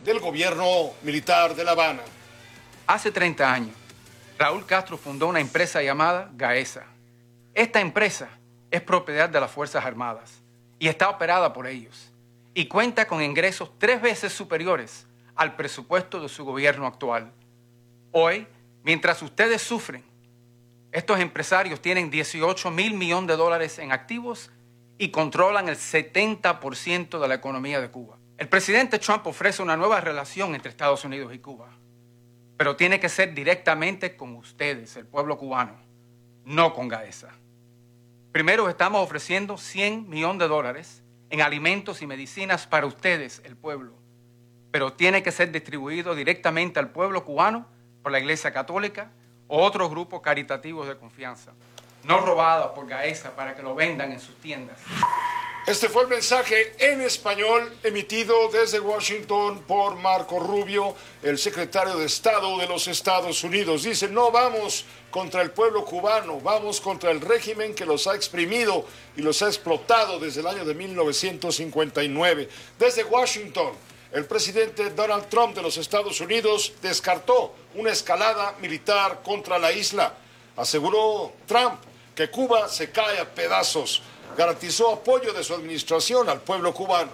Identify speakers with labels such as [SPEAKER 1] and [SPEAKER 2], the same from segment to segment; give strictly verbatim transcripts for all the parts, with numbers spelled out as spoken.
[SPEAKER 1] del gobierno militar de La Habana.
[SPEAKER 2] Hace treinta años, Raúl Castro fundó una empresa llamada Gaesa. Esta empresa es propiedad de las Fuerzas Armadas y está operada por ellos y cuenta con ingresos tres veces superiores al presupuesto de su gobierno actual. Hoy, mientras ustedes sufren, estos empresarios tienen dieciocho mil millones de dólares en activos y controlan el setenta por ciento de la economía de Cuba. El presidente Trump ofrece una nueva relación entre Estados Unidos y Cuba, pero tiene que ser directamente con ustedes, el pueblo cubano, no con Gaesa. Primero estamos ofreciendo cien millones de dólares en alimentos y medicinas para ustedes, el pueblo, pero tiene que ser distribuido directamente al pueblo cubano por la Iglesia Católica o otros grupos caritativos de confianza, no robados por Gaesa para que lo vendan en sus tiendas.
[SPEAKER 1] Este fue el mensaje en español emitido desde Washington por Marco Rubio, el secretario de Estado de los Estados Unidos. Dice, no vamos contra el pueblo cubano, vamos contra el régimen que los ha exprimido y los ha explotado desde el año de mil novecientos cincuenta y nueve. Desde Washington, el presidente Donald Trump de los Estados Unidos descartó una escalada militar contra la isla. Aseguró Trump que Cuba se cae a pedazos. Garantizó apoyo de su administración al pueblo cubano.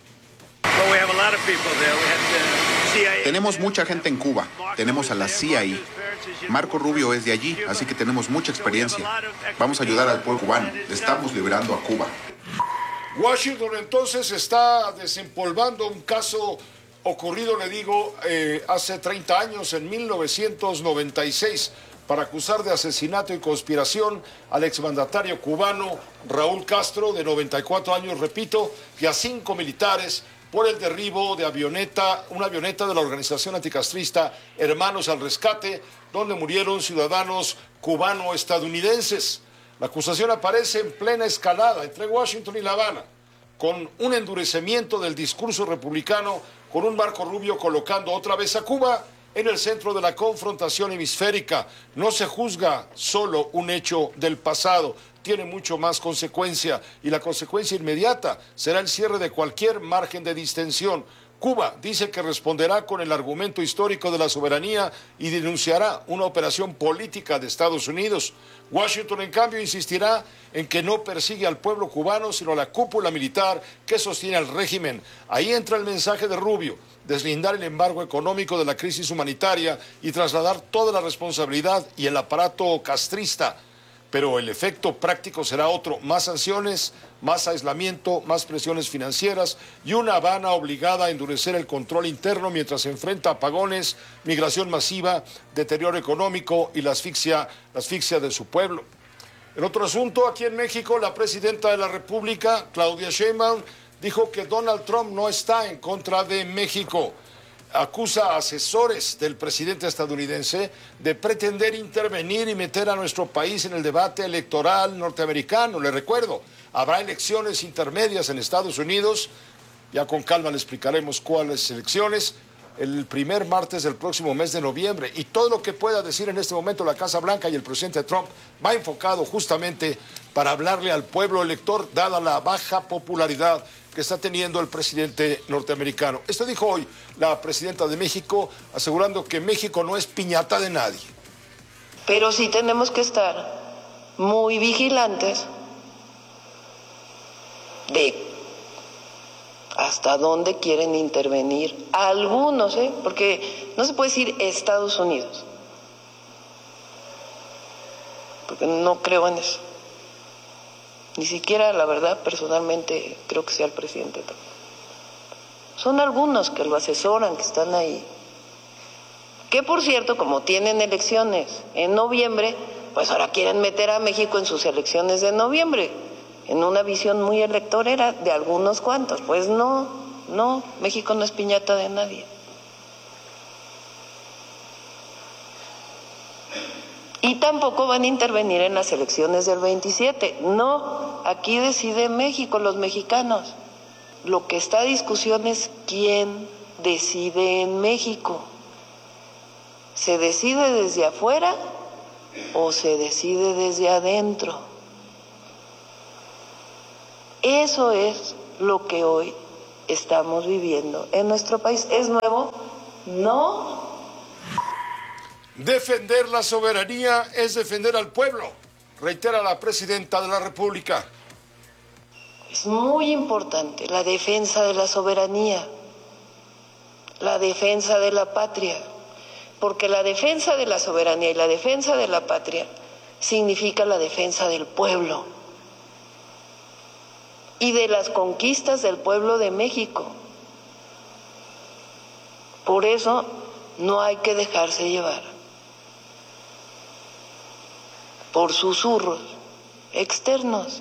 [SPEAKER 3] Tenemos mucha gente en Cuba. Tenemos a la C I A. Marco Rubio es de allí, así que tenemos mucha experiencia. Vamos a ayudar al pueblo cubano. Estamos liberando a Cuba.
[SPEAKER 1] Washington entonces está desempolvando un caso ocurrido, le digo, eh, hace treinta años, en mil novecientos noventa y seis, para acusar de asesinato y conspiración al exmandatario cubano Raúl Castro, de noventa y cuatro años, repito, y a cinco militares por el derribo de avioneta, una avioneta de la organización anticastrista Hermanos al Rescate, donde murieron ciudadanos cubano-estadounidenses. La acusación aparece en plena escalada entre Washington y La Habana, con un endurecimiento del discurso republicano, con un Marco Rubio colocando otra vez a Cuba en el centro de la confrontación hemisférica. No se juzga solo un hecho del pasado, tiene mucho más consecuencia, y la consecuencia inmediata será el cierre de cualquier margen de distensión. Cuba dice que responderá con el argumento histórico de la soberanía y denunciará una operación política de Estados Unidos. Washington, en cambio, insistirá en que no persigue al pueblo cubano, sino a la cúpula militar que sostiene al régimen. Ahí entra el mensaje de Rubio: deslindar el embargo económico de la crisis humanitaria y trasladar toda la responsabilidad y el aparato castrista. Pero el efecto práctico será otro: más sanciones, más aislamiento, más presiones financieras y una Habana obligada a endurecer el control interno mientras se enfrenta a apagones, migración masiva, deterioro económico y la asfixia, la asfixia de su pueblo. En otro asunto, aquí en México, la presidenta de la República, Claudia Sheinbaum, dijo que Donald Trump no está en contra de México. Acusa a asesores del presidente estadounidense de pretender intervenir y meter a nuestro país en el debate electoral norteamericano. Le recuerdo, habrá elecciones intermedias en Estados Unidos, ya con calma le explicaremos cuáles elecciones, el primer martes del próximo mes de noviembre, y todo lo que pueda decir en este momento la Casa Blanca y el presidente Trump va enfocado justamente para hablarle al pueblo elector, dada la baja popularidad que está teniendo el presidente norteamericano. Esto dijo hoy la presidenta de México, asegurando que México no es piñata de nadie.
[SPEAKER 4] Pero sí tenemos que estar muy vigilantes de hasta dónde quieren intervenir algunos, ¿eh? Porque no se puede decir Estados Unidos, porque no creo en eso. Ni siquiera, la verdad, personalmente creo que sea el presidente Trump. Son algunos que lo asesoran, que están ahí. Que, por cierto, como tienen elecciones en noviembre, pues ahora quieren meter a México en sus elecciones de noviembre, en una visión muy electorera de algunos cuantos. Pues no, no, México no es piñata de nadie. Y tampoco van a intervenir en las elecciones del veintisiete. No, aquí decide México, los mexicanos. Lo que está a discusión es quién decide en México. ¿Se decide desde afuera o se decide desde adentro? Eso es lo que hoy estamos viviendo en nuestro país. ¿Es nuevo? No.
[SPEAKER 1] Defender la soberanía es defender al pueblo, reitera la presidenta de la República.
[SPEAKER 4] Es muy importante la defensa de la soberanía, la defensa de la patria, porque la defensa de la soberanía y la defensa de la patria significa la defensa del pueblo y de las conquistas del pueblo de México. Por eso no hay que dejarse llevar por susurros externos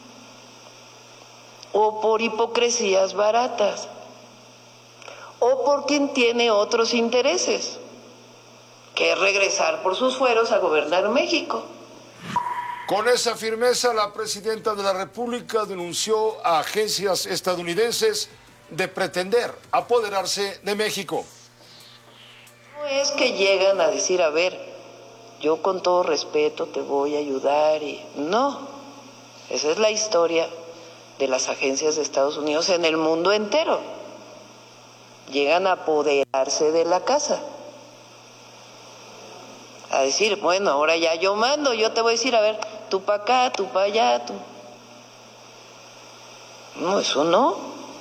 [SPEAKER 4] o por hipocresías baratas o por quien tiene otros intereses, que es regresar por sus fueros a gobernar México.
[SPEAKER 1] Con esa firmeza, la presidenta de la República denunció a agencias estadounidenses de pretender apoderarse de México.
[SPEAKER 4] No es que llegan a decir, a ver, yo con todo respeto te voy a ayudar y no, esa es la historia de las agencias de Estados Unidos en el mundo entero. Llegan a apoderarse de la casa, a decir, bueno, ahora ya yo mando, yo te voy a decir, a ver, tú para acá, tú para allá, tú. No, eso no.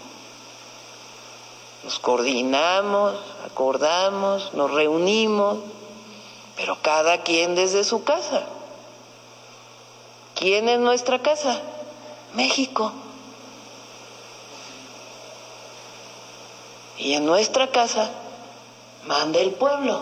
[SPEAKER 4] Nos coordinamos, acordamos, nos reunimos, pero cada quien desde su casa. ¿Quién es nuestra casa? México. Y en nuestra casa manda el pueblo.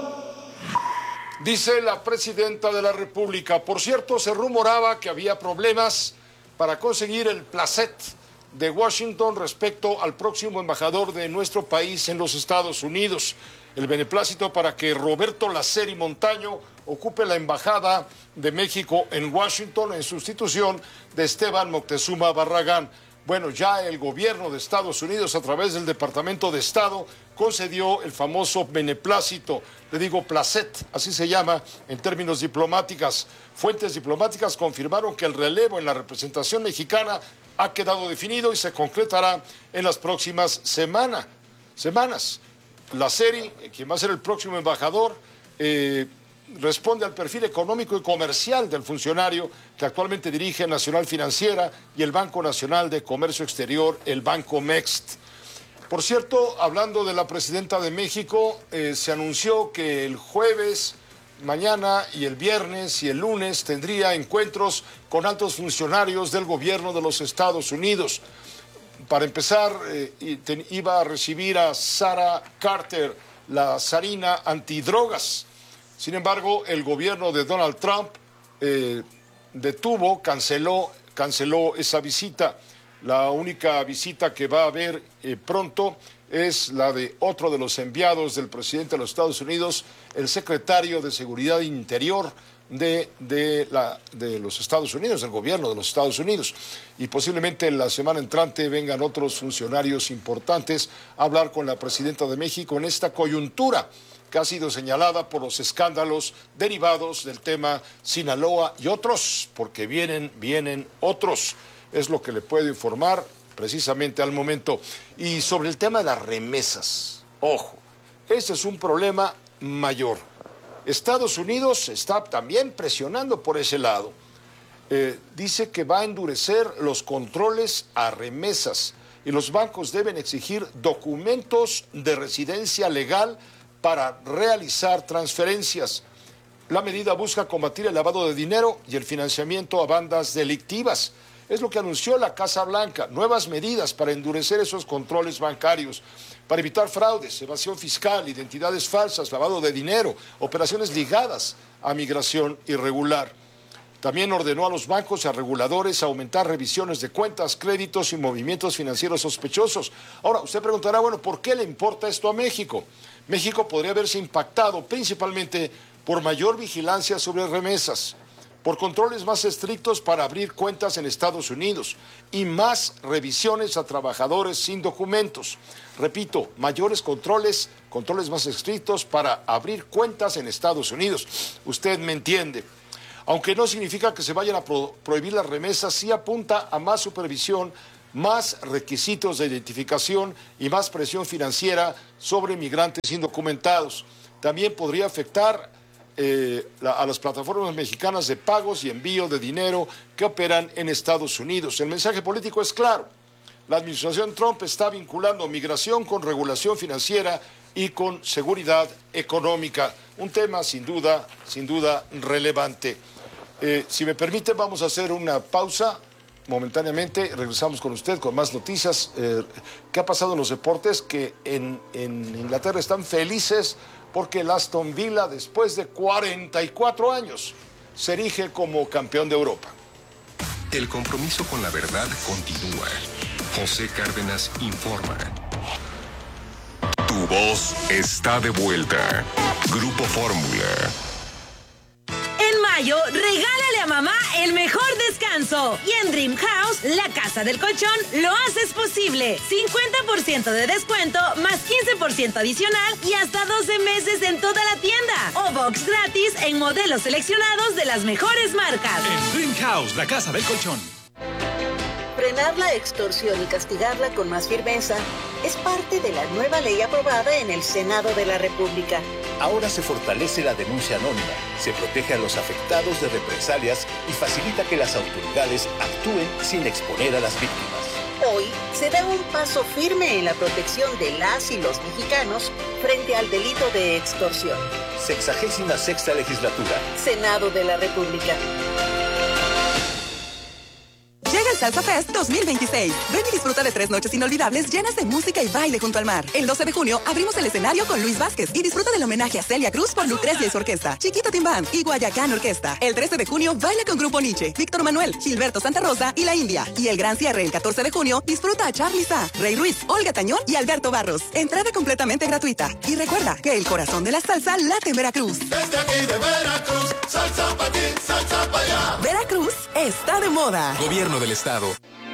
[SPEAKER 1] Dice la presidenta de la República. Por cierto, se rumoraba que había problemas para conseguir el placet de Washington respecto al próximo embajador de nuestro país en los Estados Unidos. El beneplácito para que Roberto Laceri Montaño ocupe la embajada de México en Washington en sustitución de Esteban Moctezuma Barragán. Bueno, ya el gobierno de Estados Unidos, a través del Departamento de Estado, concedió el famoso beneplácito, le digo placet, así se llama en términos diplomáticos. Fuentes diplomáticas confirmaron que el relevo en la representación mexicana ha quedado definido y se concretará en las próximas semana, semanas. Laceri, quien va a ser el próximo embajador, eh, responde al perfil económico y comercial del funcionario que actualmente dirige Nacional Financiera y el Banco Nacional de Comercio Exterior, el Banco Mext. Por cierto, hablando de la presidenta de México, eh, se anunció que el jueves, mañana y el viernes y el lunes tendría encuentros con altos funcionarios del gobierno de los Estados Unidos. Para empezar, eh, iba a recibir a Sarah Carter, la zarina antidrogas. Sin embargo, el gobierno de Donald Trump eh, detuvo, canceló, canceló esa visita. La única visita que va a haber eh, pronto es la de otro de los enviados del presidente de los Estados Unidos, el secretario de Seguridad Interior de, de, la, de los Estados Unidos, del gobierno de los Estados Unidos. Y posiblemente en la semana entrante vengan otros funcionarios importantes a hablar con la presidenta de México en esta coyuntura que ha sido señalada por los escándalos derivados del tema Sinaloa y otros, porque vienen, vienen otros. Es lo que le puedo informar precisamente al momento. Y sobre el tema de las remesas, ojo, este es un problema mayor. Estados Unidos está también presionando por ese lado. Eh, dice que va a endurecer los controles a remesas y los bancos deben exigir documentos de residencia legal para realizar transferencias. La medida busca combatir el lavado de dinero y el financiamiento a bandas delictivas. Es lo que anunció la Casa Blanca, nuevas medidas para endurecer esos controles bancarios, para evitar fraudes, evasión fiscal, identidades falsas, lavado de dinero, operaciones ligadas a migración irregular. También ordenó a los bancos y a reguladores aumentar revisiones de cuentas, créditos y movimientos financieros sospechosos. Ahora, usted preguntará, bueno, ¿por qué le importa esto a México? México podría verse impactado principalmente por mayor vigilancia sobre remesas, por controles más estrictos para abrir cuentas en Estados Unidos y más revisiones a trabajadores sin documentos. Repito, mayores controles, controles más estrictos para abrir cuentas en Estados Unidos. Usted me entiende. Aunque no significa que se vayan a pro- prohibir las remesas, sí apunta a más supervisión más requisitos de identificación y más presión financiera sobre migrantes indocumentados. También podría afectar eh, la, a las plataformas mexicanas de pagos y envío de dinero que operan en Estados Unidos. El mensaje político es claro. La administración Trump está vinculando migración con regulación financiera y con seguridad económica. Un tema sin duda, sin duda relevante. Eh, si me permite, vamos a hacer una pausa momentáneamente. Regresamos con usted con más noticias. Eh, ¿Qué ha pasado en los deportes? Que en, en Inglaterra están felices porque el Aston Villa, después de cuarenta y cuatro años, se erige como campeón de Europa.
[SPEAKER 5] El compromiso con la verdad continúa. José Cárdenas informa. Tu voz está de vuelta. Grupo Fórmula.
[SPEAKER 6] En mayo, regálale a mamá el mejor descanso. Y en Dream House, la casa del colchón, lo haces posible. cincuenta por ciento de descuento, más quince por ciento adicional y hasta doce meses en toda la tienda. O box gratis en modelos seleccionados de las mejores marcas.
[SPEAKER 7] En Dream House, la casa del colchón.
[SPEAKER 8] Frenar la extorsión y castigarla con más firmeza es parte de la nueva ley aprobada en el Senado de la República.
[SPEAKER 9] Ahora se fortalece la denuncia anónima, se protege a los afectados de represalias y facilita que las autoridades actúen sin exponer a las víctimas.
[SPEAKER 8] Hoy se da un paso firme en la protección de las y los mexicanos frente al delito de extorsión.
[SPEAKER 9] Sexagésima sexta legislatura.
[SPEAKER 8] Senado de la República.
[SPEAKER 10] Llega el Salsa Fest dos mil veintiséis. Ven y disfruta de tres noches inolvidables llenas de música y baile junto al mar. El doce de junio abrimos el escenario con Luis Vázquez y disfruta del homenaje a Celia Cruz por Lucrecia y su orquesta, Chiquita Timbán y Guayacán Orquesta. El trece de junio baila con Grupo Nietzsche, Víctor Manuel, Gilberto Santa Rosa y La India. Y el gran cierre el catorce de junio disfruta a Charly Sa, Rey Ruiz, Olga Tañón y Alberto Barros. Entrada completamente gratuita. Y recuerda que el corazón de la salsa late en Veracruz.
[SPEAKER 11] Desde aquí de Veracruz, salsa para ti, salsa para allá.
[SPEAKER 10] Veracruz está de moda.
[SPEAKER 5] Gobierno del Estado.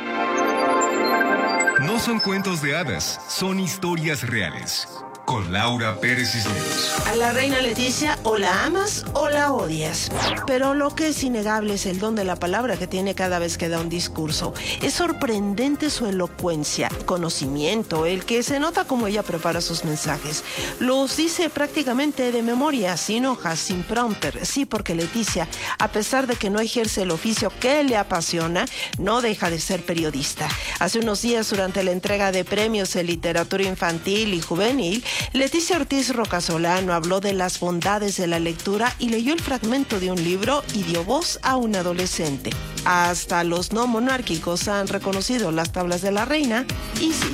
[SPEAKER 5] No son cuentos de hadas, son historias reales. Con Laura Pérez Cisneros.
[SPEAKER 12] A la reina Leticia o la amas o la odias. Pero lo que es innegable es el don de la palabra que tiene cada vez que da un discurso. Es sorprendente su elocuencia, conocimiento, el que se nota cómo ella prepara sus mensajes. Los dice prácticamente de memoria, sin hojas, sin prompter. Sí, porque Leticia, a pesar de que no ejerce el oficio que le apasiona, no deja de ser periodista. Hace unos días, durante la entrega de premios en literatura infantil y juvenil, Leticia Ortiz Rocasolano habló de las bondades de la lectura y leyó el fragmento de un libro y dio voz a un adolescente. Hasta los no monárquicos han reconocido las tablas de la reina y sí.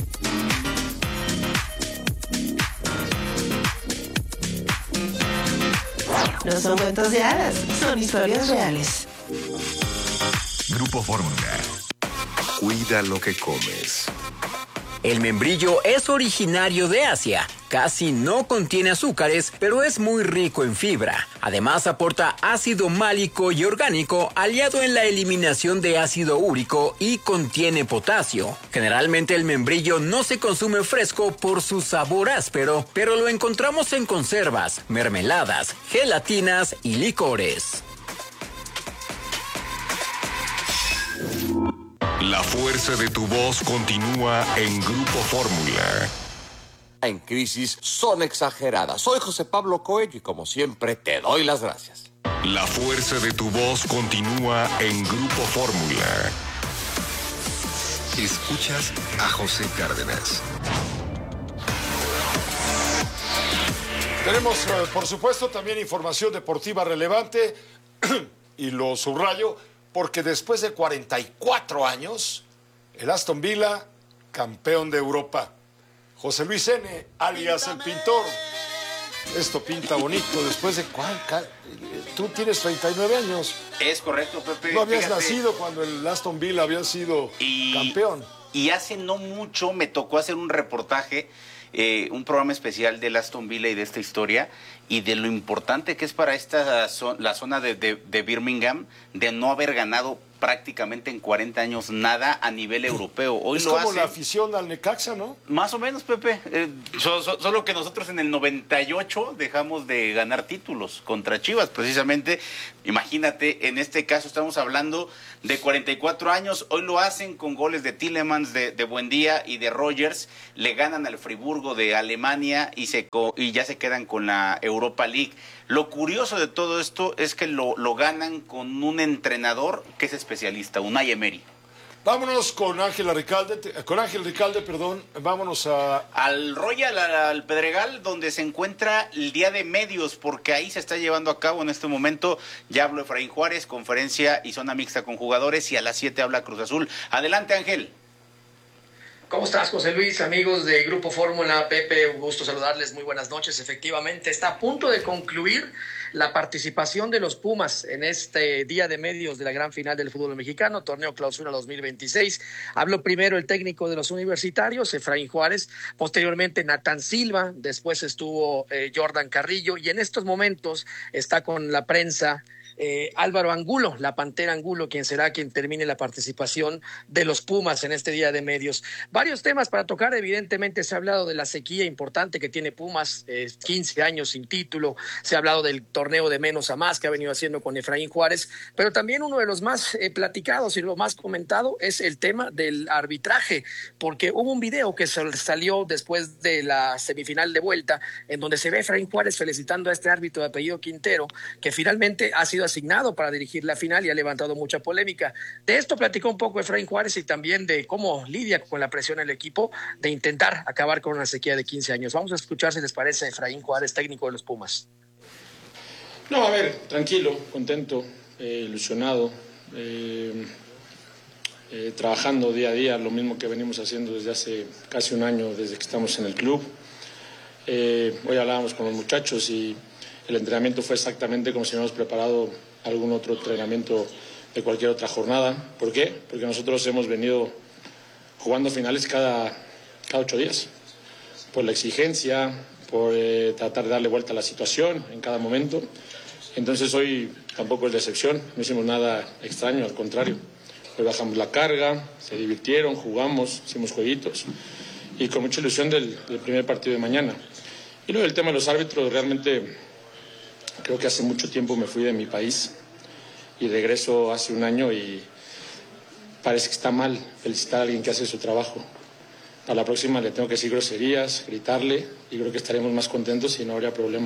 [SPEAKER 12] No son cuentos de hadas, son historias reales.
[SPEAKER 5] Grupo Fórmula. Cuida lo que comes.
[SPEAKER 13] El membrillo es originario de Asia. Casi no contiene azúcares, pero es muy rico en fibra. Además, aporta ácido málico y orgánico, aliado en la eliminación de ácido úrico y contiene potasio. Generalmente el membrillo no se consume fresco por su sabor áspero, pero lo encontramos en conservas, mermeladas, gelatinas y licores.
[SPEAKER 5] La fuerza de tu voz continúa en Grupo Fórmula.
[SPEAKER 14] En crisis son exageradas. Soy José Pablo Coello y como siempre te doy las gracias.
[SPEAKER 5] La fuerza de tu voz continúa en Grupo Fórmula. Escuchas a José Cárdenas.
[SPEAKER 1] Tenemos, eh, por supuesto, también información deportiva relevante y lo subrayo porque después de cuarenta y cuatro años, el Aston Villa, campeón de Europa. José Luis N., alias el pintor. Esto pinta bonito. Después de cuál, tú tienes treinta y nueve años.
[SPEAKER 15] Es correcto, Pepe.
[SPEAKER 1] No habías
[SPEAKER 15] Fíjate.
[SPEAKER 1] nacido cuando el Aston Villa había sido
[SPEAKER 15] y,
[SPEAKER 1] campeón.
[SPEAKER 15] Y hace no mucho me tocó hacer un reportaje, eh, un programa especial del Aston Villa y de esta historia y de lo importante que es para esta la zona de, de, de Birmingham de no haber ganado prácticamente en cuarenta años nada a nivel europeo. Hoy
[SPEAKER 1] es
[SPEAKER 15] lo
[SPEAKER 1] como
[SPEAKER 15] hace,
[SPEAKER 1] la afición al Necaxa, ¿no?
[SPEAKER 15] Más o menos, Pepe. Eh, so, so, solo que nosotros en el noventa y ocho dejamos de ganar títulos contra Chivas, precisamente. Imagínate, en este caso estamos hablando de cuarenta y cuatro años. Hoy lo hacen con goles de Tielemans, de, de Buendía y de Rogers. Le ganan al Friburgo de Alemania y, se, y ya se quedan con la Europa League. Lo curioso de todo esto es que lo, lo ganan con un entrenador que es especialista, Unai Emery.
[SPEAKER 1] Vámonos con Ángel Ricalde, con Ángel Ricalde, perdón, vámonos a...
[SPEAKER 15] Al Royal, al Pedregal, donde se encuentra el día de medios, porque ahí se está llevando a cabo en este momento, ya habló Efraín Juárez, conferencia y zona mixta con jugadores, y a las siete habla Cruz Azul. Adelante, Ángel.
[SPEAKER 16] ¿Cómo estás, José Luis? Amigos de Grupo Fórmula, Pepe, un gusto saludarles, muy buenas noches. Efectivamente, está a punto de concluir la participación de los Pumas en este día de medios de la gran final del fútbol mexicano, torneo clausura dos mil veintiséis. Habló primero el técnico de los universitarios, Efraín Juárez, posteriormente Natán Silva, después estuvo eh, Jordan Carrillo, y en estos momentos está con la prensa Eh, Álvaro Angulo, la Pantera Angulo, quien será quien termine la participación de los Pumas en este día de medios. Varios temas para tocar, evidentemente se ha hablado de la sequía importante que tiene Pumas, eh, quince años sin título, se ha hablado del torneo de menos a más que ha venido haciendo con Efraín Juárez, pero también uno de los más eh, platicados y lo más comentado es el tema del arbitraje, porque hubo un video que salió después de la semifinal de vuelta, en donde se ve a Efraín Juárez felicitando a este árbitro de apellido Quintero, que finalmente ha sido asignado para dirigir la final y ha levantado mucha polémica. De esto platicó un poco Efraín Juárez y también de cómo lidia con la presión el equipo de intentar acabar con una sequía de quince años. Vamos a escuchar si les parece a Efraín Juárez, técnico de los Pumas.
[SPEAKER 17] No, a ver, tranquilo, contento, eh, ilusionado, eh, eh, trabajando día a día, lo mismo que venimos haciendo desde hace casi un año, desde que estamos en el club. Eh, hoy hablábamos con los muchachos y el entrenamiento fue exactamente como si hubiéramos preparado algún otro entrenamiento de cualquier otra jornada. ¿Por qué? Porque nosotros hemos venido jugando finales cada, cada ocho días. Por la exigencia, por eh, tratar de darle vuelta a la situación en cada momento. Entonces hoy tampoco es de excepción, no hicimos nada extraño, al contrario. Hoy bajamos la carga, se divirtieron, jugamos, hicimos jueguitos y con mucha ilusión del, del primer partido de mañana. Y luego el tema de los árbitros, realmente creo que hace mucho tiempo me fui de mi país y regreso hace un año y parece que está mal felicitar a alguien que hace su trabajo. Para la próxima le tengo que decir groserías, gritarle y creo que estaremos más contentos y no habría problema.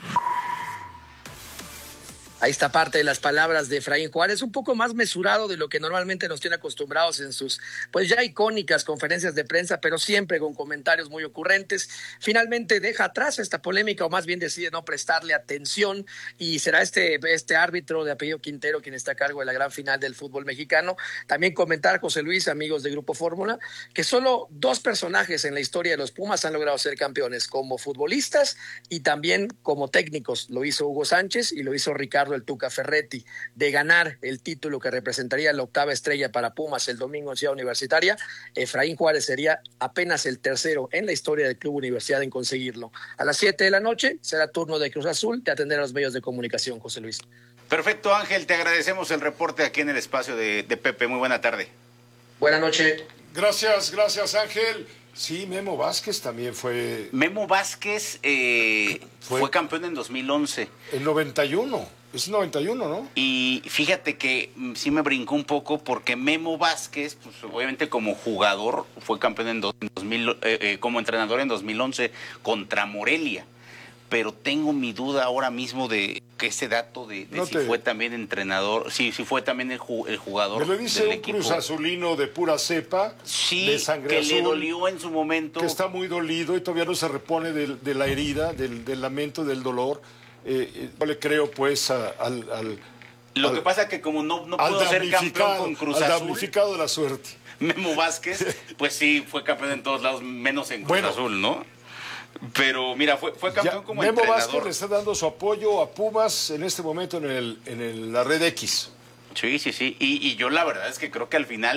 [SPEAKER 16] Ahí está parte de las palabras de Efraín Juárez, un poco más mesurado de lo que normalmente nos tiene acostumbrados en sus, pues ya icónicas conferencias de prensa, pero siempre con comentarios muy ocurrentes. Finalmente deja atrás esta polémica, o más bien decide no prestarle atención, y será este, este árbitro de apellido Quintero quien está a cargo de la gran final del fútbol mexicano. También comentar, José Luis, amigos de Grupo Fórmula, que solo dos personajes en la historia de los Pumas han logrado ser campeones, como futbolistas y también como técnicos. Lo hizo Hugo Sánchez y lo hizo Ricardo el Tuca Ferretti. De ganar el título que representaría la octava estrella para Pumas el domingo en Ciudad Universitaria, Efraín Juárez sería apenas el tercero en la historia del Club Universidad en conseguirlo. A las siete de la noche será turno de Cruz Azul de atender a los medios de comunicación, José Luis.
[SPEAKER 15] Perfecto, Ángel, te agradecemos el reporte aquí en el espacio de, de Pepe. Muy buena tarde.
[SPEAKER 16] Buenas noches.
[SPEAKER 1] Gracias, gracias, Ángel. Sí, Memo Vázquez también fue...
[SPEAKER 15] Memo Vázquez eh, fue... fue campeón en dos mil once.
[SPEAKER 1] En noventa y uno. Es noventa y uno, ¿no?
[SPEAKER 15] Y fíjate que sí me brincó un poco porque Memo Vázquez, pues obviamente como jugador, fue campeón en dos mil, eh, eh, como entrenador en dos mil once contra Morelia. Pero tengo mi duda ahora mismo de que ese dato de, de no si te... fue también entrenador, si, si fue también el, ju, el jugador
[SPEAKER 1] me lo dice
[SPEAKER 15] del
[SPEAKER 1] un
[SPEAKER 15] equipo.
[SPEAKER 1] Cruz Azulino de pura cepa,
[SPEAKER 15] sí,
[SPEAKER 1] de sangre
[SPEAKER 15] que
[SPEAKER 1] azul,
[SPEAKER 15] le dolió en su momento.
[SPEAKER 1] Que está muy dolido y todavía no se repone de, de la herida, del, del lamento, del dolor. Eh, no le creo pues a, al, al...
[SPEAKER 15] Lo
[SPEAKER 1] al,
[SPEAKER 15] que pasa es que como no, no pudo ser campeón con Cruz
[SPEAKER 1] al
[SPEAKER 15] Azul...
[SPEAKER 1] damnificado de la suerte.
[SPEAKER 15] Memo Vázquez, pues sí, fue campeón en todos lados, menos en Cruz bueno, Azul, ¿no? Pero mira, fue, fue campeón ya, como
[SPEAKER 1] Memo
[SPEAKER 15] entrenador.
[SPEAKER 1] Vázquez le está dando su apoyo a Pumas en este momento en, el, en el, la Red X.
[SPEAKER 15] Sí, sí, sí. Y, y yo la verdad es que creo que al final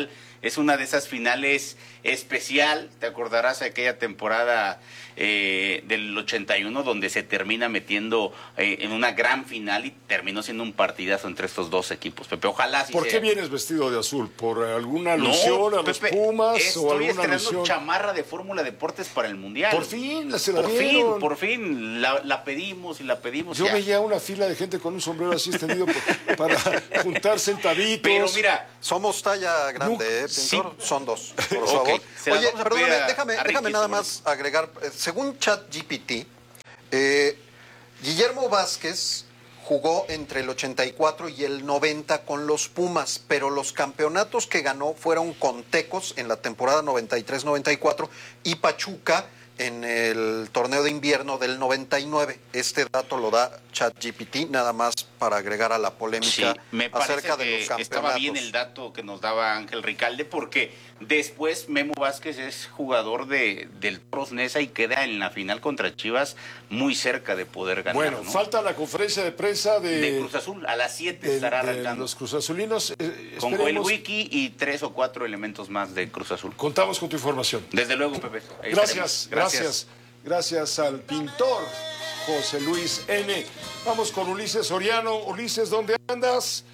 [SPEAKER 15] es una de esas finales especial, te acordarás de aquella temporada eh, del ochenta y uno donde se termina metiendo eh, en una gran final y terminó siendo un partidazo entre estos dos equipos, Pepe, ojalá así
[SPEAKER 1] ¿Por
[SPEAKER 15] sea.
[SPEAKER 1] qué vienes vestido de azul? ¿Por alguna alusión no, a los
[SPEAKER 15] Pepe,
[SPEAKER 1] Pumas
[SPEAKER 15] estoy
[SPEAKER 1] o alguna
[SPEAKER 15] estrenando
[SPEAKER 1] alusión?
[SPEAKER 15] chamarra de Fórmula Deportes para el Mundial.
[SPEAKER 1] Por fin, la se la
[SPEAKER 15] Por
[SPEAKER 1] dieron.
[SPEAKER 15] fin, por fin, la, la pedimos y la pedimos.
[SPEAKER 1] Yo
[SPEAKER 15] ya.
[SPEAKER 1] veía una fila de gente con un sombrero así extendido por- para juntar sentaditos.
[SPEAKER 15] Pero mira,
[SPEAKER 18] somos talla grande, ¿eh, Pintor?
[SPEAKER 15] Sí.
[SPEAKER 18] Son dos, por
[SPEAKER 15] Ok,
[SPEAKER 18] favor.
[SPEAKER 15] se las
[SPEAKER 18] Oye,
[SPEAKER 15] vamos a
[SPEAKER 18] perdóname,
[SPEAKER 15] pedir a-
[SPEAKER 18] déjame,
[SPEAKER 15] a
[SPEAKER 18] déjame
[SPEAKER 15] Ricky
[SPEAKER 18] nada
[SPEAKER 15] sobre-
[SPEAKER 18] más agregar. eh, Según ChatGPT, eh, Guillermo Vázquez jugó entre el ochenta y cuatro y el noventa con los Pumas, pero los campeonatos que ganó fueron con Tecos en la temporada noventa y tres noventa y cuatro y Pachuca en el torneo de invierno del noventa y nueve. Este dato lo da ChatGPT, nada más para agregar a la polémica
[SPEAKER 15] sí, me parece
[SPEAKER 18] acerca de
[SPEAKER 15] que
[SPEAKER 18] los campeonatos.
[SPEAKER 15] estaba bien el dato que nos daba Ángel Ricalde, porque después Memo Vázquez es jugador de, del Toros Neza y queda en la final contra Chivas muy cerca de poder ganar.
[SPEAKER 1] Bueno,
[SPEAKER 15] ¿no?
[SPEAKER 1] falta la conferencia de prensa de,
[SPEAKER 15] de Cruz Azul, a las siete
[SPEAKER 1] de-
[SPEAKER 15] estará
[SPEAKER 1] de
[SPEAKER 15] arrancando.
[SPEAKER 1] los cruzazulinos. Eh,
[SPEAKER 15] Con Joel
[SPEAKER 1] esperemos.
[SPEAKER 15] Wiki y tres o cuatro elementos más de Cruz Azul.
[SPEAKER 1] Contamos con tu información.
[SPEAKER 15] Desde luego, Pepe. Ahí
[SPEAKER 1] Gracias,
[SPEAKER 15] estaremos.
[SPEAKER 1] gracias, gracias al pintor José Luis N. Vamos con Ulises Soriano. Ulises, ¿dónde andas?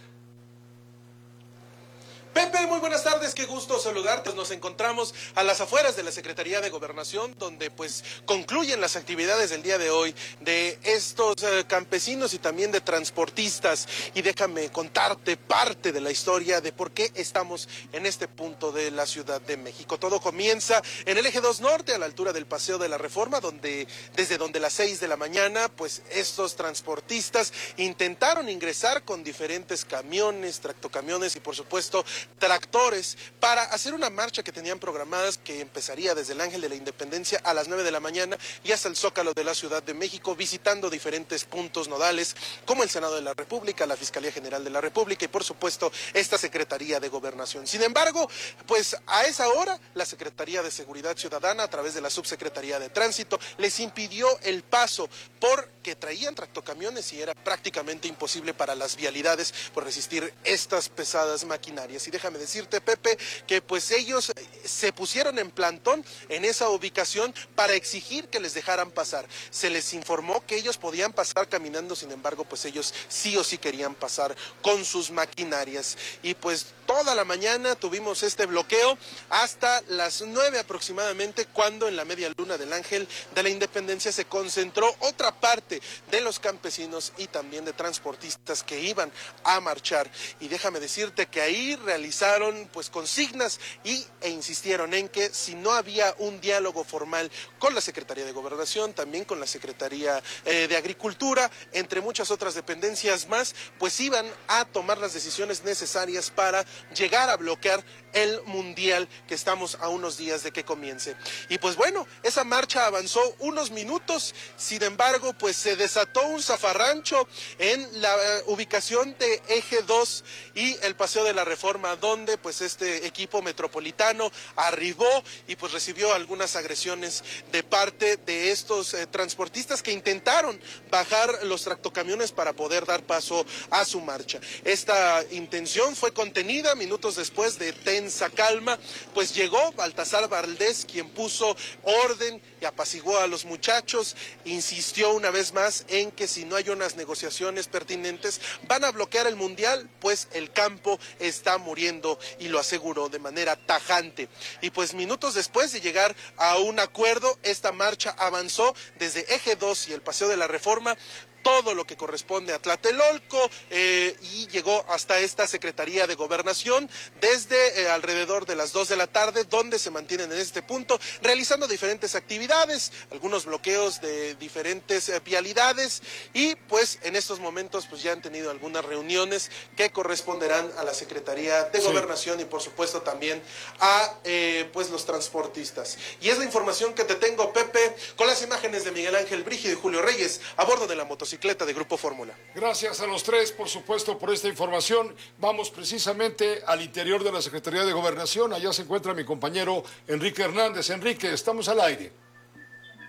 [SPEAKER 19] Pepe, muy buenas tardes, qué gusto saludarte. Nos encontramos a las afueras de la Secretaría de Gobernación, donde pues concluyen las actividades del día de hoy de estos eh, campesinos y también de transportistas. Y déjame contarte parte de la historia de por qué estamos en este punto de la Ciudad de México. Todo comienza en el eje dos Norte, a la altura del Paseo de la Reforma, donde desde donde las seis de la mañana, pues estos transportistas intentaron ingresar con diferentes camiones, tractocamiones y por supuesto tractores para hacer una marcha que tenían programadas, que empezaría desde el Ángel de la Independencia a las nueve de la mañana y hasta el Zócalo de la Ciudad de México, visitando diferentes puntos nodales como el Senado de la República, la Fiscalía General de la República y por supuesto esta Secretaría de Gobernación. Sin embargo, pues a esa hora la Secretaría de Seguridad Ciudadana, a través de la Subsecretaría de Tránsito, les impidió el paso porque traían tractocamiones y era prácticamente imposible para las vialidades por resistir estas pesadas maquinarias. Y déjame decirte, Pepe, que pues ellos se pusieron en plantón en esa ubicación para exigir que les dejaran pasar. Se les informó que ellos podían pasar caminando, sin embargo, pues ellos sí o sí querían pasar con sus maquinarias. Y pues toda la mañana tuvimos este bloqueo hasta las nueve aproximadamente, cuando en la media luna del Ángel de la Independencia se concentró otra parte de los campesinos y también de transportistas que iban a marchar. Y déjame decirte que ahí realizaron pues consignas y, e insistieron en que si no había un diálogo formal con la Secretaría de Gobernación, también con la Secretaría eh, de Agricultura, entre muchas otras dependencias más, pues iban a tomar las decisiones necesarias para llegar a bloquear el Mundial, que estamos a unos días de que comience. Y pues bueno, esa marcha avanzó unos minutos, sin embargo, pues se desató un zafarrancho en la uh, ubicación de Eje dos y el Paseo de la Reforma, donde pues este equipo metropolitano arribó y pues recibió algunas agresiones de parte de estos eh, transportistas que intentaron bajar los tractocamiones para poder dar paso a su marcha. Esta intención fue contenida minutos después de tensa calma, pues llegó Baltasar Valdés, quien puso orden y apaciguó a los muchachos, insistió una vez más en que si no hay unas negociaciones pertinentes van a bloquear el Mundial, pues el campo está muriendo, y lo aseguró de manera tajante. Y pues minutos después de llegar a un acuerdo, esta marcha avanzó desde Eje dos y el Paseo de la Reforma, todo lo que corresponde a Tlatelolco, eh, y llegó hasta esta Secretaría de Gobernación desde eh, alrededor de las dos de la tarde, donde se mantienen en este punto realizando diferentes actividades, algunos bloqueos de diferentes eh, vialidades, y pues en estos momentos pues ya han tenido algunas reuniones que corresponderán a la Secretaría de Gobernación sí. y por supuesto también a eh, pues los transportistas. Y es la información que te tengo, Pepe, con las imágenes de Miguel Ángel Brígido y Julio Reyes a bordo de la motocicleta de Grupo Fórmula.
[SPEAKER 1] Gracias a los tres, por supuesto, por esta información. Vamos precisamente al interior de la Secretaría de Gobernación. Allá se encuentra mi compañero Enrique Hernández. Enrique, estamos al aire.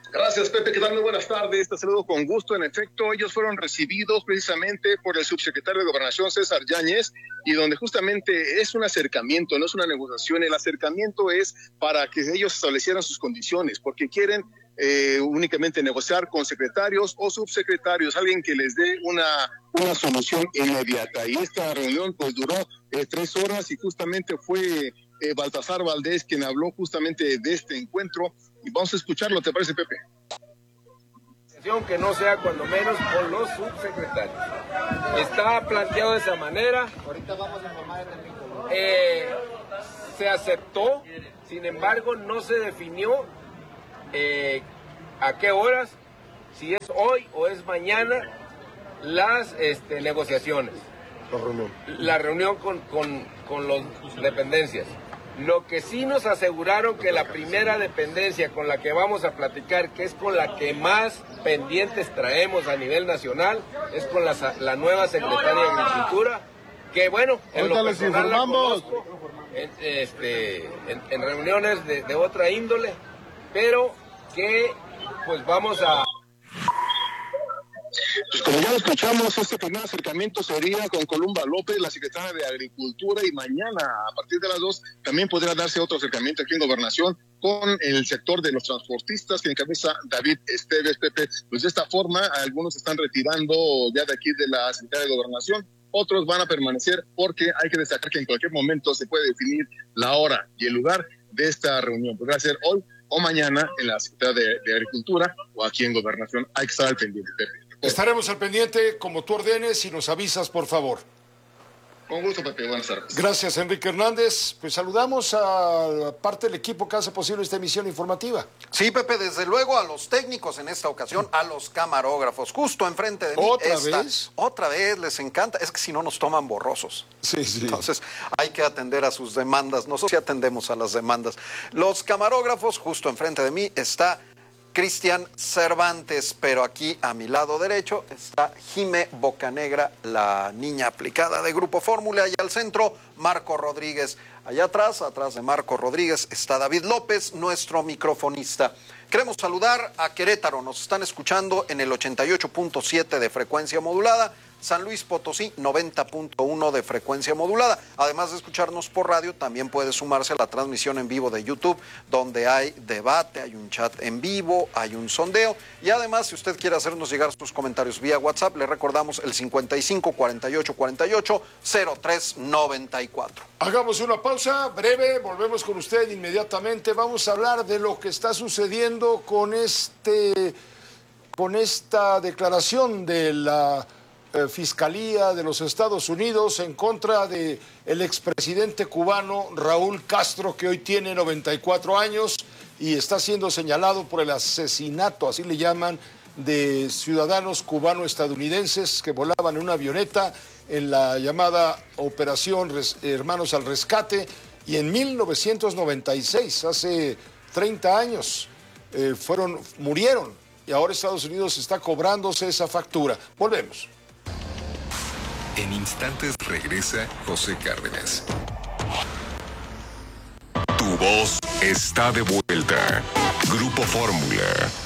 [SPEAKER 20] Gracias, Pepe. ¿Qué tal? Muy buenas tardes. Te saludo con gusto. En efecto, ellos fueron recibidos precisamente por el subsecretario de Gobernación, César Yáñez, y donde justamente es un acercamiento, no es una negociación. El acercamiento es para que ellos establecieran sus condiciones, porque quieren eh, únicamente negociar con secretarios o subsecretarios, alguien que les dé una, una solución inmediata. Y esta reunión pues duró eh, tres horas y justamente fue eh, Baltasar Valdés quien habló justamente de este encuentro. Y vamos a escucharlo, ¿te parece, Pepe?
[SPEAKER 21] Que no sea cuando menos con los subsecretarios. Está planteado de esa manera. Ahorita vamos a informar en el vínculo. Eh, se aceptó, sin embargo, no se definió eh, a qué horas, si es hoy o es mañana, las este, negociaciones.
[SPEAKER 20] La reunión.
[SPEAKER 21] La reunión con, con, con las dependencias. Lo que sí nos aseguraron que la primera dependencia con la que vamos a platicar, que es con la que más pendientes traemos a nivel nacional, es con la, la nueva secretaria de Agricultura, que bueno, en lo personal la conozco, en, este, en, en reuniones de, de otra índole, pero que pues vamos a...
[SPEAKER 20] Pues como ya lo escuchamos, este primer acercamiento sería con Columba López, la secretaria de Agricultura, y mañana a partir de las dos también podrá darse otro acercamiento aquí en Gobernación con el sector de los transportistas que encabeza David Esteves, Pepe. Pues de esta forma algunos están retirando ya de aquí de la Secretaría de Gobernación, otros van a permanecer porque hay que destacar que en cualquier momento se puede definir la hora y el lugar de esta reunión. Podrá ser hoy o mañana en la Secretaría de, de Agricultura o aquí en Gobernación. Hay que estar al pendiente, Pepe.
[SPEAKER 1] Estaremos al pendiente como tú ordenes y nos avisas, por favor.
[SPEAKER 20] Con gusto, Pepe. Buenas tardes.
[SPEAKER 1] Gracias, Enrique Hernández. Pues saludamos a parte del equipo que hace posible esta emisión informativa.
[SPEAKER 18] Sí, Pepe, desde luego a los técnicos en esta ocasión, a los camarógrafos, justo enfrente de mí.
[SPEAKER 1] ¿Otra
[SPEAKER 18] esta,
[SPEAKER 1] vez?
[SPEAKER 18] Otra vez, les encanta. Es que si no nos toman borrosos.
[SPEAKER 1] Sí, sí.
[SPEAKER 18] Entonces hay que atender a sus demandas. Nosotros sí atendemos a las demandas. Los camarógrafos, justo enfrente de mí, está Cristian Cervantes, pero aquí a mi lado derecho está Jime Bocanegra, la niña aplicada de Grupo Fórmula, y al centro Marco Rodríguez. Allá atrás, atrás de Marco Rodríguez, está David López, nuestro microfonista. Queremos saludar a Querétaro, nos están escuchando en el ochenta y ocho punto siete de frecuencia modulada, San Luis Potosí, noventa punto uno de frecuencia modulada. Además de escucharnos por radio, también puede sumarse a la transmisión en vivo de YouTube, donde hay debate, hay un chat en vivo, hay un sondeo. Y además, si usted quiere hacernos llegar sus comentarios vía WhatsApp, le recordamos el cincuenta y cinco, cuarenta y ocho, cuarenta y ocho, cero tres noventa y cuatro.
[SPEAKER 1] Hagamos una pausa breve, volvemos con usted inmediatamente. Vamos a hablar de lo que está sucediendo con, este, con esta declaración de la Eh, Fiscalía de los Estados Unidos en contra de el expresidente cubano Raúl Castro, que hoy tiene noventa y cuatro años y está siendo señalado por el asesinato, así le llaman, de ciudadanos cubano-estadounidenses que volaban en una avioneta en la llamada Operación Res- Hermanos al Rescate, y en mil novecientos noventa y seis, hace treinta años, eh, fueron, murieron, y ahora Estados Unidos está cobrándose esa factura. Volvemos.
[SPEAKER 5] En instantes regresa José Cárdenas. Tu voz está de vuelta. Grupo Fórmula.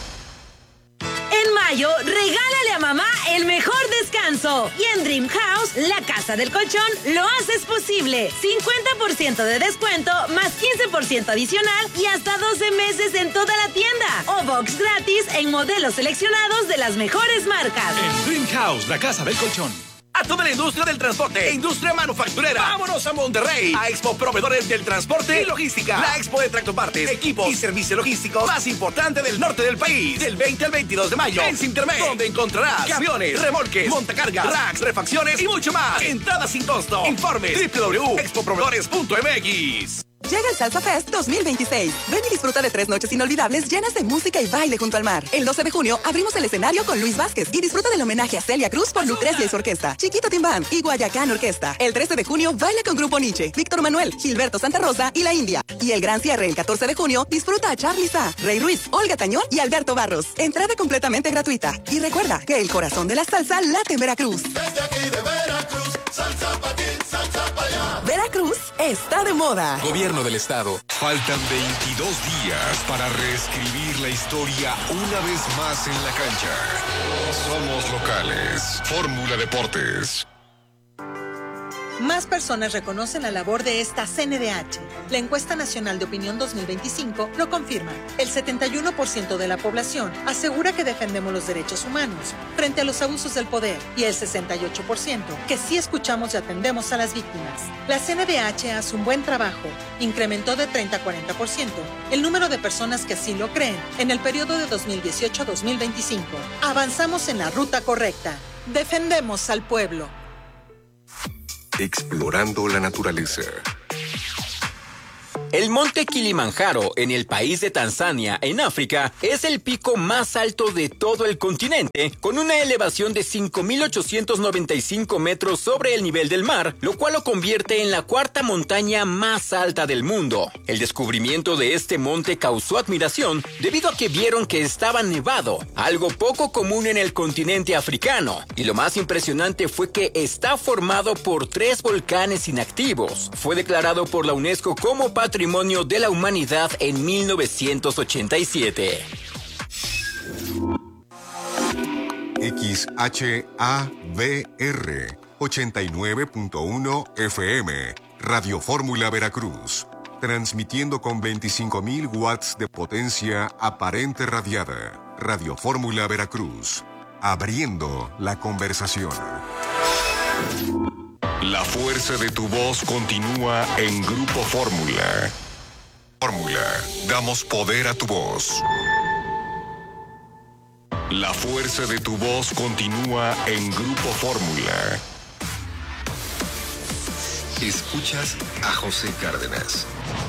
[SPEAKER 6] En mayo, regálale a mamá el mejor descanso. Y en Dream House, la casa del colchón, lo haces posible. cincuenta por ciento de descuento, más quince por ciento adicional y hasta doce meses en toda la tienda. O box gratis en modelos seleccionados de las mejores marcas.
[SPEAKER 7] En Dream House, la casa del colchón.
[SPEAKER 22] A toda la industria del transporte e industria manufacturera. Vámonos a Monterrey, a Expo Proveedores del Transporte y Logística. La expo de tractopartes, equipos y servicio logístico más importante del norte del país. Del veinte al veintidós de mayo en Sintermex, donde encontrarás camiones, remolques, montacargas, racks, refacciones y mucho más. Entrada sin costo. Informe doble u doble u doble u punto expo proveedores punto m x.
[SPEAKER 10] Llega el Salsa Fest dos mil veintiséis. Ven y disfruta de tres noches inolvidables llenas de música y baile junto al mar. El doce de junio abrimos el escenario con Luis Vázquez y disfruta del homenaje a Celia Cruz por Lucrecia y su orquesta, Chiquito Timbán y Guayacán Orquesta. El trece de junio baila con Grupo Nietzsche, Víctor Manuel, Gilberto Santa Rosa y La India. Y el gran cierre el catorce de junio disfruta a Charly Sa, Rey Ruiz, Olga Tañón y Alberto Barros. Entrada completamente gratuita. Y recuerda que el corazón de la salsa late en Veracruz.
[SPEAKER 11] Desde aquí de Veracruz, salsa pa' ti, salsa pa' allá.
[SPEAKER 10] Veracruz. Veracruz está de moda.
[SPEAKER 5] Gobierno del Estado. Faltan veintidós días para reescribir la historia una vez más en la cancha. Somos locales. Fórmula Deportes.
[SPEAKER 2] Más personas reconocen la labor de esta C N D H. La encuesta nacional de opinión dos mil veinticinco lo confirma. El setenta y uno por ciento de la población asegura que defendemos los derechos humanos frente a los abusos del poder y el sesenta y ocho por ciento que sí escuchamos y atendemos a las víctimas. La C N D H hace un buen trabajo. Incrementó de treinta a cuarenta por ciento el número de personas que así lo creen en el periodo de dos mil dieciocho a dos mil veinticinco. Avanzamos en la ruta correcta. Defendemos al pueblo.
[SPEAKER 5] Explorando la naturaleza.
[SPEAKER 13] El monte Kilimanjaro, en el país de Tanzania, en África, es el pico más alto de todo el continente, con una elevación de cinco mil ochocientos noventa y cinco metros sobre el nivel del mar, lo cual lo convierte en la cuarta montaña más alta del mundo. El descubrimiento de este monte causó admiración debido a que vieron que estaba nevado, algo poco común en el continente africano. Y lo más impresionante fue que está formado por tres volcanes inactivos. Fue declarado por la UNESCO como Patrimonio de la Humanidad en mil novecientos ochenta y siete.
[SPEAKER 5] X H A V R ochenta y nueve punto uno F M, Radio Fórmula Veracruz, transmitiendo con veinticinco mil watts de potencia aparente radiada. Radio Fórmula Veracruz, abriendo la conversación. La fuerza de tu voz continúa en Grupo Fórmula. Fórmula, damos poder a tu voz. La fuerza de tu voz continúa en Grupo Fórmula. Escuchas a José Cárdenas.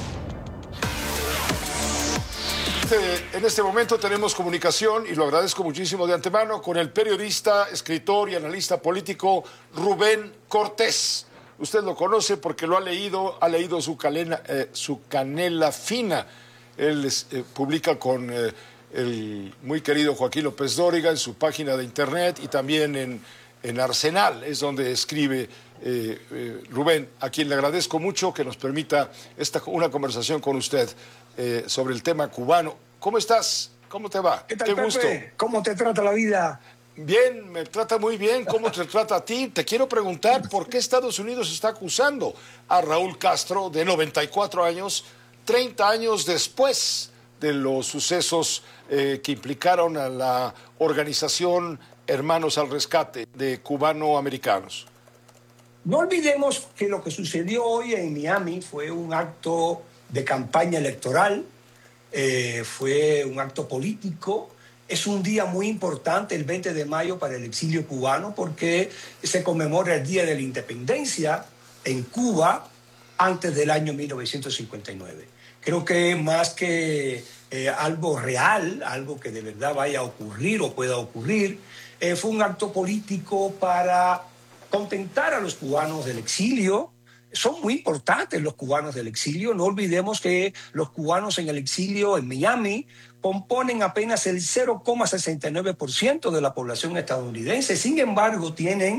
[SPEAKER 1] En este momento tenemos comunicación, y lo agradezco muchísimo de antemano, con el periodista, escritor y analista político Rubén Cortés. Usted lo conoce porque lo ha leído, ha leído su, calena, eh, su canela fina. Él es, eh, publica con eh, el muy querido Joaquín López Dóriga en su página de internet y también en, en Arsenal, es donde escribe eh, eh, Rubén, a quien le agradezco mucho que nos permita esta, una conversación con usted eh, sobre el tema cubano. ¿Cómo estás? ¿Cómo te va?
[SPEAKER 3] ¿Qué tal,
[SPEAKER 1] Qué
[SPEAKER 3] Pepe?
[SPEAKER 1] gusto.
[SPEAKER 3] ¿Cómo te trata la vida?
[SPEAKER 1] Bien, me trata muy bien. ¿Cómo te trata a ti? Te quiero preguntar por qué Estados Unidos está acusando a Raúl Castro, de noventa y cuatro años, treinta años después de los sucesos eh, que implicaron a la organización Hermanos al Rescate de cubano-americanos.
[SPEAKER 3] No olvidemos que lo que sucedió hoy en Miami fue un acto de campaña electoral, eh, fue un acto político. Es un día muy importante, el veinte de mayo, para el exilio cubano, porque se conmemora el Día de la Independencia en Cuba antes del año mil novecientos cincuenta y nueve. Creo que más que eh, algo real, algo que de verdad vaya a ocurrir o pueda ocurrir, eh, fue un acto político para contentar a los cubanos del exilio. Son muy importantes los cubanos del exilio. No olvidemos que los cubanos en el exilio en Miami componen apenas el cero coma sesenta y nueve por ciento de la población estadounidense. Sin embargo, tienen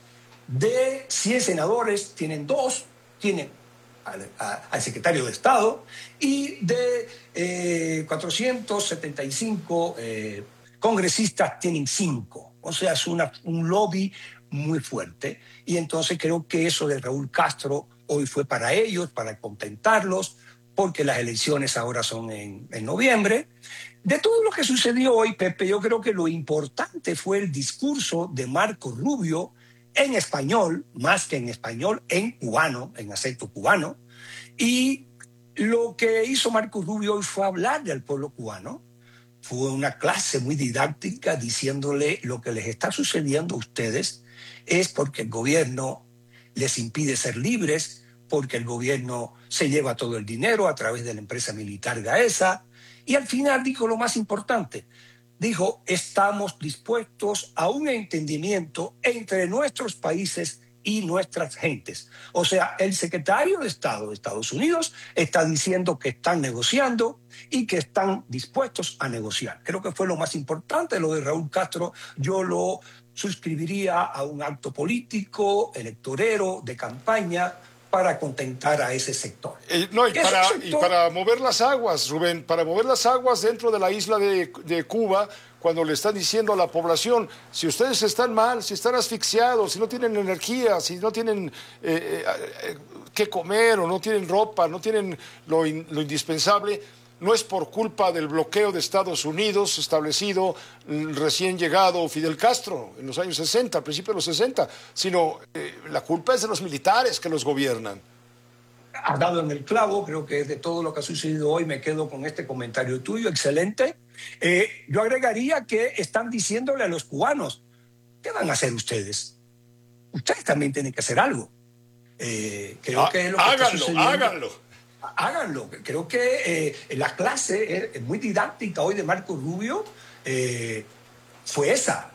[SPEAKER 3] de cien senadores, tienen dos, tienen al, a, al secretario de Estado, y de eh, cuatrocientos setenta y cinco eh, congresistas tienen cinco. O sea, es una, un lobby muy fuerte. Y entonces creo que eso de Raúl Castro hoy fue para ellos, para contentarlos, porque las elecciones ahora son en, en noviembre. De todo lo que sucedió hoy, Pepe, yo creo que lo importante fue el discurso de Marco Rubio en español, más que en español, en cubano, en acento cubano. Y lo que hizo Marco Rubio hoy fue hablar del pueblo cubano. Fue una clase muy didáctica diciéndole lo que les está sucediendo a ustedes es porque el gobierno les impide ser libres, porque el gobierno se lleva todo el dinero a través de la empresa militar Gaesa. Y al final dijo lo más importante, dijo, estamos dispuestos a un entendimiento entre nuestros países y nuestras gentes. O sea, el secretario de Estado de Estados Unidos está diciendo que están negociando y que están dispuestos a negociar. Creo que fue lo más importante. Lo de Raúl Castro yo lo suscribiría a un acto político, electorero, de campaña, para contentar a ese sector.
[SPEAKER 1] Eh, no, y para, sector... y para mover las aguas, Rubén, para mover las aguas dentro de la isla de, de Cuba, cuando le están diciendo a la población, si ustedes están mal, si están asfixiados, si no tienen energía, si no tienen eh, eh, qué comer o no tienen ropa, no tienen lo, in, lo indispensable, no es por culpa del bloqueo de Estados Unidos establecido recién llegado Fidel Castro en los años sesenta, al principio de los sesenta, sino eh, la culpa es de los militares que los gobiernan.
[SPEAKER 3] Has dado en el clavo, creo que de todo lo que ha sucedido hoy me quedo con este comentario tuyo, excelente. Eh, yo agregaría que están diciéndole a los cubanos, ¿qué van a hacer ustedes? Ustedes también tienen que hacer algo. Eh, creo
[SPEAKER 1] ah,
[SPEAKER 3] que es lo que
[SPEAKER 1] háganlo,
[SPEAKER 3] está sucediendo.
[SPEAKER 1] háganlo.
[SPEAKER 3] Háganlo. Creo que eh, la clase es muy didáctica hoy de Marco Rubio eh, fue esa.